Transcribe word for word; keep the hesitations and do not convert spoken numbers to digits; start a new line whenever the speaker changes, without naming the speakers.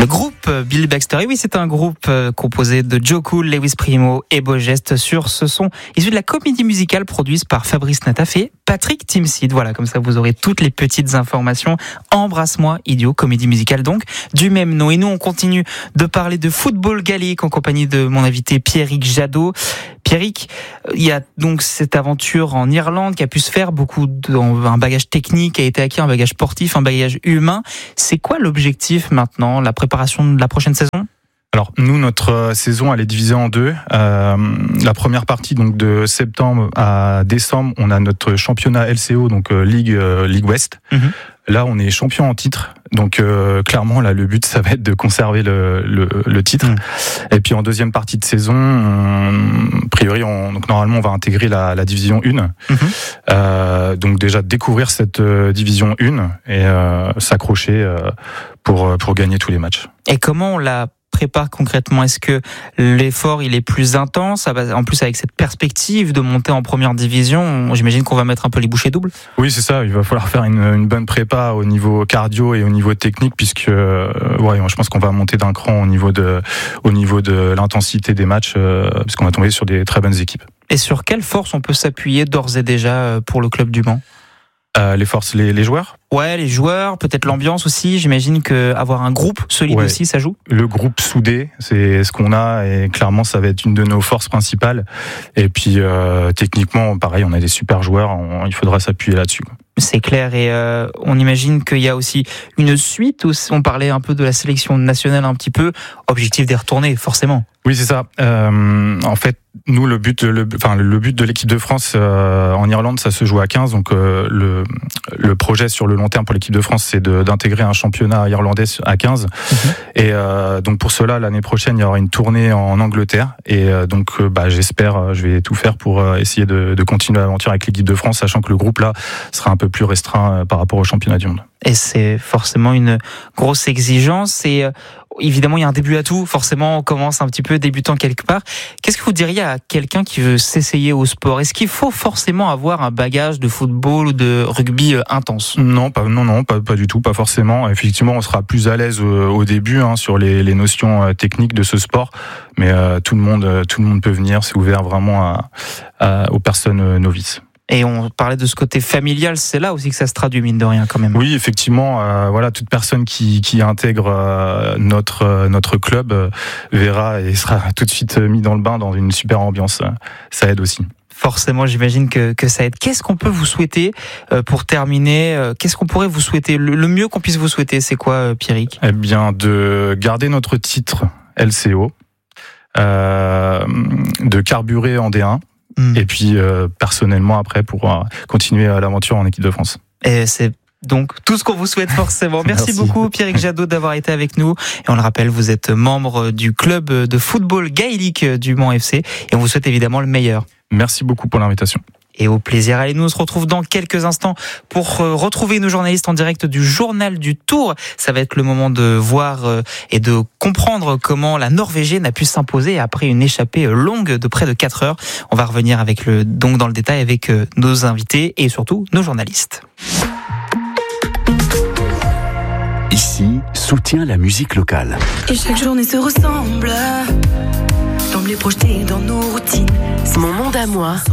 Le groupe Bill Baxter, et oui c'est un groupe composé de Joe Cool, Lewis Primo et Beau Geste sur ce son issu de la comédie musicale produite par Fabrice Nataf et Patrick Timsit. Voilà, comme ça vous aurez toutes les petites informations. Embrasse-moi idiot, comédie musicale donc du même nom. Et nous on continue de parler de football gaélique en compagnie de mon invité Pierrick Jadot. Pierrick, il y a donc cette aventure en Irlande qui a pu se faire, beaucoup de, un bagage technique a été acquis, un bagage sportif, un bagage humain. C'est quoi l'objectif maintenant, la préparation de la prochaine saison ?
Alors nous, notre saison elle est divisée en deux. Euh, la première partie, donc de septembre à décembre, on a notre championnat L C O, donc euh, Ligue euh, Ligue Ouest. Mm-hmm. Là, on est champion en titre, donc euh, clairement là, le but ça va être de conserver le, le, le titre. Mm. Et puis en deuxième partie de saison, on, a priori, on, donc normalement, on va intégrer la, la division un. Mm-hmm. Euh, donc déjà découvrir cette euh, division un et euh, s'accrocher euh, pour pour gagner tous les matchs.
Et comment on l'a prépare concrètement? Est-ce que l'effort il est plus intense, en plus avec cette perspective de monter en première division? J'imagine qu'on va mettre un peu les bouchées doubles.
Oui, c'est ça, il va falloir faire une, une bonne prépa au niveau cardio et au niveau technique, puisque euh, ouais, je pense qu'on va monter d'un cran au niveau de, au niveau de l'intensité des matchs, euh, parce qu'on va tomber sur des très bonnes équipes.
Et sur quelle force on peut s'appuyer d'ores et déjà pour le club du Mans?
Euh, les forces, les, les joueurs.
Ouais, les joueurs, peut-être l'ambiance aussi. J'imagine que avoir un groupe solide ouais. aussi, ça joue.
Le groupe soudé, c'est ce qu'on a et clairement, ça va être une de nos forces principales. Et puis euh, techniquement, pareil, on a des super joueurs. On, il faudra s'appuyer là-dessus.
C'est clair et euh, on imagine qu'il y a aussi une suite. Où on parlait un peu de la sélection nationale un petit peu. Objectif d'y retourner, forcément.
Oui, c'est ça. Euh, en fait, nous, le but, le, enfin, le but de l'équipe de France euh, en Irlande, ça se joue à quinze. Donc, euh, le, le projet sur le long terme pour l'équipe de France, c'est de, d'intégrer un championnat irlandais à quinze. Mm-hmm. Et euh, donc, pour cela, l'année prochaine, il y aura une tournée en Angleterre. Et euh, donc, euh, bah, j'espère, je vais tout faire pour euh, essayer de, de continuer l'aventure avec l'équipe de France, sachant que le groupe là sera un peu plus restreint euh, par rapport au championnat du monde.
Et c'est forcément une grosse exigence. Et euh, évidemment, il y a un début à tout. Forcément, on commence un petit peu débutant quelque part. Qu'est-ce que vous diriez à quelqu'un qui veut s'essayer au sport? Est-ce qu'il faut forcément avoir un bagage de football ou de rugby intense?
Non, pas, non, non, pas, pas du tout, pas forcément. Effectivement, on sera plus à l'aise au, au début hein, sur les, les notions techniques de ce sport, mais euh, tout le monde, tout le monde peut venir. C'est ouvert vraiment à, à, aux personnes novices.
Et on parlait de ce côté familial, c'est là aussi que ça se traduit mine de rien quand même.
Oui, effectivement, euh, voilà, toute personne qui, qui intègre euh, notre euh, notre club euh, verra et sera tout de suite mis dans le bain dans une super ambiance. Ça aide aussi.
Forcément, j'imagine que que ça aide. Qu'est-ce qu'on peut vous souhaiter euh, pour terminer euh, Qu'est-ce qu'on pourrait vous souhaiter? Le, le mieux qu'on puisse vous souhaiter, c'est quoi, euh, Pierrick?
Eh bien, de garder notre titre L C O, euh, de carburer en D un. Mmh. Et puis euh, personnellement après pour euh, continuer euh, l'aventure en équipe de France.
Et c'est donc tout ce qu'on vous souhaite forcément. Merci, Merci. beaucoup Pierrick Jadot d'avoir été avec nous. Et on le rappelle, vous êtes membre du club de football gaélique du Mans F C et on vous souhaite évidemment le meilleur.
Merci beaucoup pour l'invitation.
Et au plaisir. Allez, nous on se retrouve dans quelques instants pour retrouver nos journalistes en direct du Journal du Tour. Ça va être le moment de voir et de comprendre comment la Norvégienne a pu s'imposer après une échappée longue de près de quatre heures. On va revenir avec le, donc dans le détail avec nos invités et surtout nos journalistes.
Ici, soutient la musique locale.
Et chaque journée se ressemble, semble les projeter dans nos routines.
Mon monde à moi,